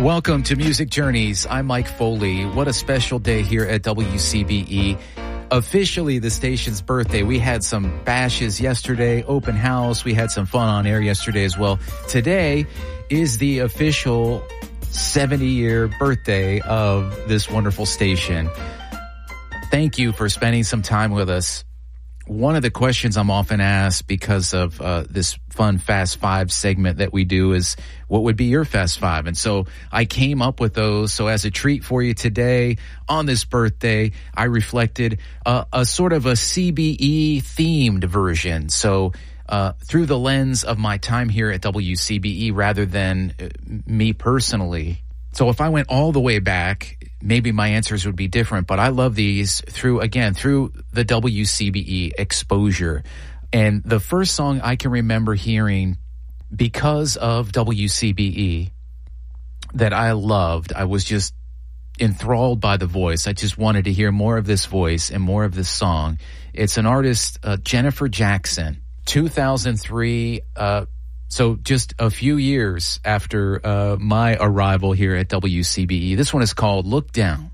Welcome to Music Journeys. I'm Mike Foley. What a special day here at WCBE. Officially the station's birthday. We had some bashes yesterday, open house. We had some fun on air yesterday as well. Today is the official 70-year birthday of this wonderful station. Thank you for spending some time with us. One of the questions I'm often asked because of this fun Fast Five segment that we do is, what would be your Fast Five? And so I came up with those. So as a treat for you today, on this birthday, I reflected a sort of a CBE-themed version. So through the lens of my time here at WCBE rather than me personally. So if I went all the way back, maybe my answers would be different, but I love these through the WCBE exposure. And the first song I can remember hearing because of WCBE that I loved, I was just enthralled by the voice. I just wanted to hear more of this voice and more of this song. It's an artist, Jennifer Jackson, 2003, so just a few years after my arrival here at WCBE. This one is called Look Down.